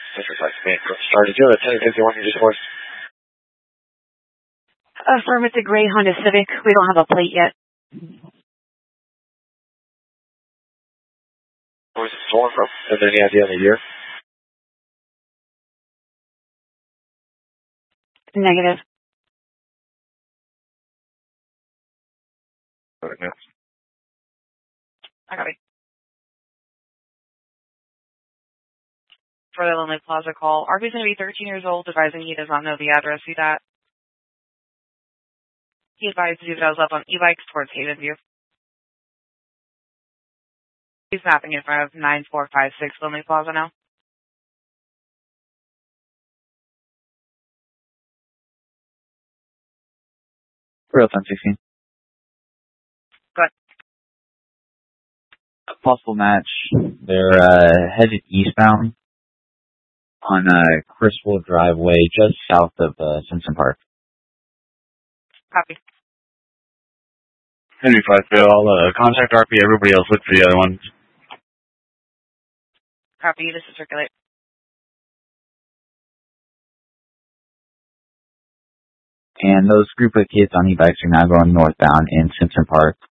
Started to the 1051 you just voiced. Affirmative, gray Honda Civic. We don't have a plate yet. Where was it stolen from? Have any idea on the year? Negative. No. I got it. For the Lonely Plaza call, RV's going to be 13 years old, advising he does not know the address. See that? He advised you that I was up on e-bikes towards Havenview. He's mapping in front of 9456 Lonely Plaza now. Real 1016. Good. A possible match. They're headed eastbound on Criswell Driveway, just south of Simpson Park. Copy. Henry 5 Bill, I'll contact RP. Everybody else look for the other one. Copy. This is Circulate. And those group of kids on e-bikes are now going northbound in Simpson Park